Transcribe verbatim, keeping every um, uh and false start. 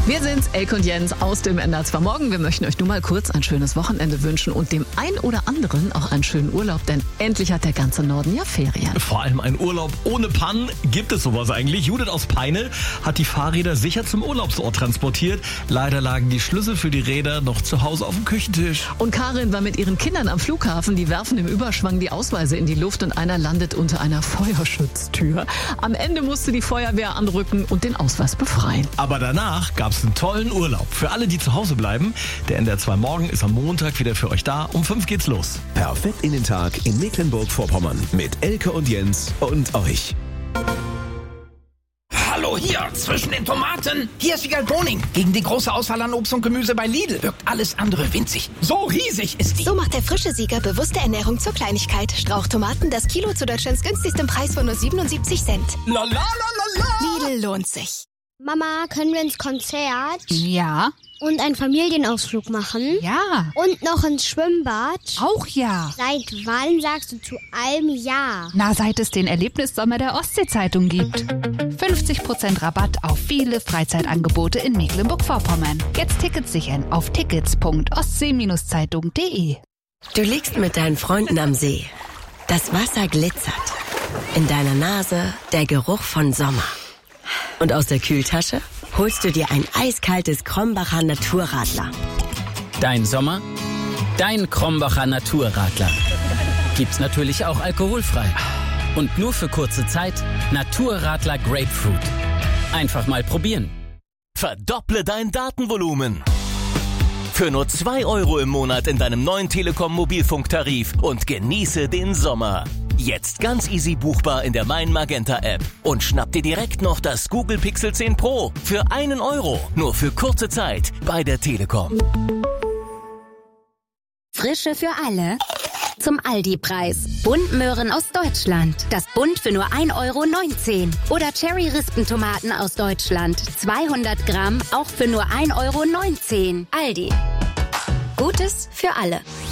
Wir sind's, Elke und Jens aus dem N D R zwei Morgen. Wir möchten euch nur mal kurz ein schönes Wochenende wünschen und dem ein oder anderen auch einen schönen Urlaub, denn endlich hat der ganze Norden ja Ferien. Vor allem ein Urlaub ohne Pannen. Gibt es sowas eigentlich? Judith aus Peine hat die Fahrräder sicher zum Urlaubsort transportiert. Leider lagen die Schlüssel für die Räder noch zu Hause auf dem Küchentisch. Und Karin war mit ihren Kindern am Flughafen. Die werfen im Überschwang die Ausweise in die Luft und einer landet unter einer Feuerschutztür. Am Ende musste die Feuerwehr anrücken und den Ausweis befreien. Aber danach gab es einen tollen Urlaub. Für alle, die zu Hause bleiben. Der N D R zwei Morgen ist am Montag wieder für euch da. Um fünf geht's los. Perfekt in den Tag in Mecklenburg-Vorpommern mit Elke und Jens und euch. Hallo hier, zwischen den Tomaten. Hier ist Wiegald Boning. Gegen die große Auswahl an Obst und Gemüse bei Lidl wirkt alles andere winzig. So riesig ist die. So macht der frische Sieger bewusste Ernährung zur Kleinigkeit. Strauchtomaten, das Kilo zu Deutschlands günstigstem Preis von nur siebenundsiebzig Cent. La la la la la. Lidl lohnt sich. Mama, können wir ins Konzert? Ja. Und einen Familienausflug machen? Ja. Und noch ins Schwimmbad? Auch ja. Seit wann sagst du zu allem ja? Na, seit es den Erlebnissommer der Ostsee-Zeitung gibt. fünfzig Prozent Rabatt auf viele Freizeitangebote in Mecklenburg-Vorpommern. Jetzt Tickets sichern auf tickets punkt ostsee Zeitung punkt de. Du liegst mit deinen Freunden am See. Das Wasser glitzert. In deiner Nase der Geruch von Sommer. Und aus der Kühltasche holst du dir ein eiskaltes Krombacher Naturradler. Dein Sommer, dein Krombacher Naturradler. Gibt's natürlich auch alkoholfrei. Und nur für kurze Zeit Naturradler Grapefruit. Einfach mal probieren. Verdopple dein Datenvolumen. Für nur zwei Euro im Monat in deinem neuen Telekom-Mobilfunktarif und genieße den Sommer. Jetzt ganz easy buchbar in der Mein Magenta App. Und schnapp dir direkt noch das Google Pixel zehn Pro für einen Euro. Nur für kurze Zeit bei der Telekom. Frische für alle. Zum Aldi-Preis. Buntmöhren aus Deutschland. Das Bunt für nur ein Euro neunzehn. Oder Cherry-Rispentomaten aus Deutschland. zweihundert Gramm, auch für nur ein Euro neunzehn. Aldi. Gutes für alle.